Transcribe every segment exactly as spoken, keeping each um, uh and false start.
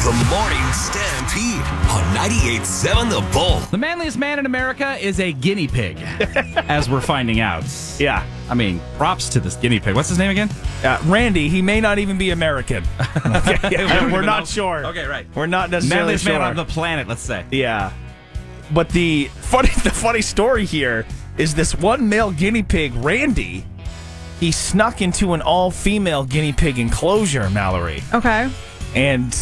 The Morning Stampede on ninety-eight point seven The Bull. The manliest man in America is a guinea pig, as we're finding out. Yeah. I mean, props to this guinea pig. What's his name again? Uh, Randy, he may not even be American. Okay, yeah, we're even not know. sure. Okay, right. We're not necessarily Manliest sure. man on the planet, let's say. Yeah. But the funny the funny story here is this one male guinea pig, Randy, he snuck into an all-female guinea pig enclosure, Mallory. Okay. And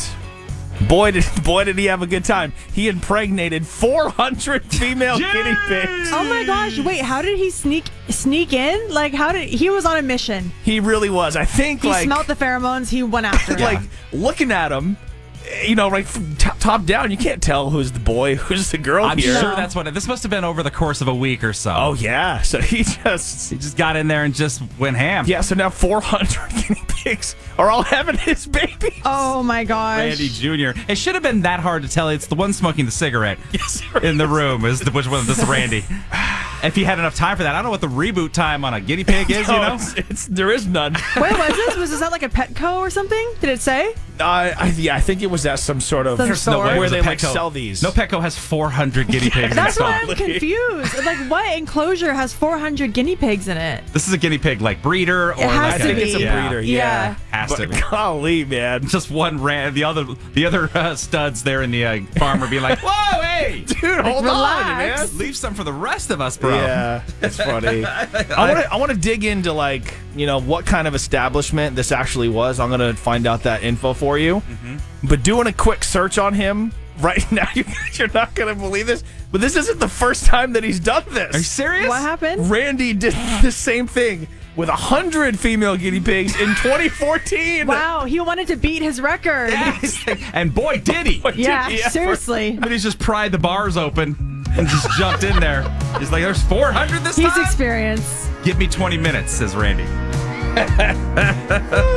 boy did boy did he have a good time. He impregnated four hundred female guinea pigs. Oh my gosh! Wait, how did he sneak sneak in? Like, how did he was on a mission? He really was. I think He like smelt the pheromones. He went after it. like looking at him, you know, like from top, top down, you can't tell who's the boy, who's the girl I'm here. sure that's what. This must have been over the course of a week or so. Oh yeah. So he just He just got in there and just went ham. yeah. So now four hundred guinea pigs are all having his babies. Oh my gosh! Randy Junior It should have been that hard to tell. It's the one smoking the cigarette Yes, in the room. Is the, which one? This is Randy. If he had enough time for that, I don't know what the reboot time on a guinea pig is. No, you know, it's, it's there is none. Wait, was this was this at like a Petco or something? Did it say? Uh, I, yeah, I think it was at some sort of Some There's no store. way it where was a they like Petco. sell these. No, Petco has four hundred guinea pigs in That's stock. why I'm confused. Like, what enclosure has four hundred guinea pigs in it? This is a guinea pig like breeder, or It has like I to think be. it's a Yeah. breeder. Yeah. Yeah, Has but to be. golly, man, Just one ran. The other, the other uh, studs there in the uh, farm are being like, "Whoa, hey, dude, hold on, relax. man. leave some for the rest of us, bro." Yeah, it's funny. I want to I want to dig into like you know what kind of establishment this actually was. I'm gonna find out that info for you. Mm-hmm. But doing a quick search on him right now, you guys are not gonna believe this. But this isn't the first time that he's done this. Are you serious? What happened? Randy did the same thing with a hundred female guinea pigs in twenty fourteen. Wow, he wanted to beat his record. Yes. And boy, did he! Yeah, Yeah, for- seriously. But he's just pried the bars open and just jumped in there. He's like, "There's four hundred this He's time." experienced. Give me twenty minutes, says Randy.